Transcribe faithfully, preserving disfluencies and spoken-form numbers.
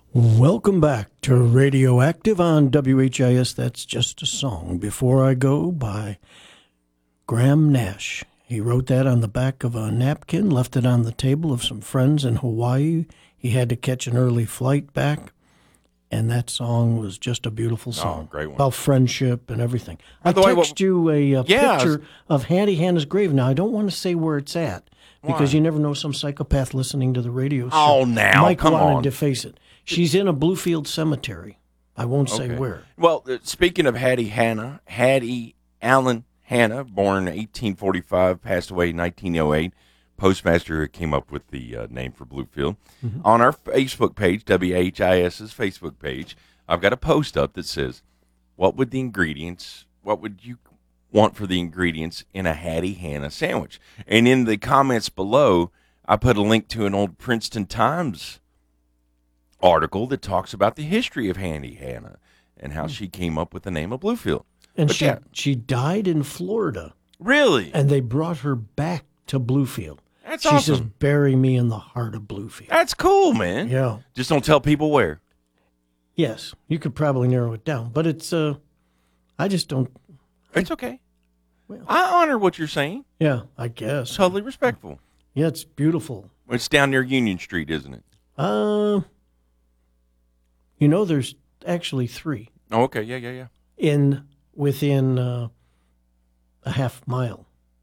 Welcome back to Radioactive on W H I S. That's Just a Song Before I Go by Graham Nash. He wrote that on the back of a napkin, left it on the table of some friends in Hawaii. He had to catch an early flight back, and that song was just a beautiful song. Oh, great one. About friendship and everything. I By the way, text what- you a, a Yeah, I picture was- of Hattie Hannah's grave. Now, I don't want to say where it's at, because Why? you never know some psychopath listening to the radio show Oh, now, might come want on. to deface it. She's in a Bluefield cemetery. I won't say Okay. where. Well, uh, speaking of Hattie Hanna, Hattie Allen Hanna, born eighteen forty-five, passed away in nineteen oh eight. Postmaster came up with the uh, name for Bluefield. Mm-hmm. On our Facebook page, WHIS's Facebook page, I've got a post up that says, what would the ingredients, what would you want for the ingredients in a Hattie Hanna sandwich? And in the comments below, I put a link to an old Princeton Times article that talks about the history of Hattie Hanna and how she came up with the name of Bluefield. And But she yeah. she died in Florida, Really? and they brought her back to Bluefield. That's she says, awesome. bury me in the heart of Bluefield. That's cool, man. Yeah. Just don't tell people where. Yes, you could probably narrow it down, but it's, uh, I just don't, It's okay. Well. I honor what you're saying. yeah, I guess. Totally respectful. Yeah, it's beautiful. It's down near Union Street, isn't it? Uh, you know, there's actually three Oh, okay. Yeah, yeah, yeah. in, within uh, a half mile.